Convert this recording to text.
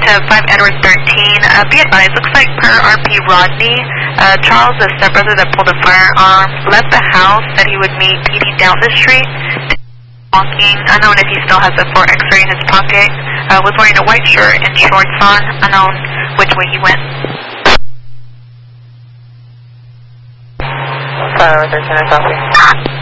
to 5 Edward 13. Be advised, looks like per RP Rodney, Charles, the stepbrother that pulled a firearm, left the house, said he would meet PD down the street. Walking, unknown if he still has a 4 X-ray in his pocket, was wearing a white shirt and shorts on, unknown which way he went. 5 Edward 13, I copy.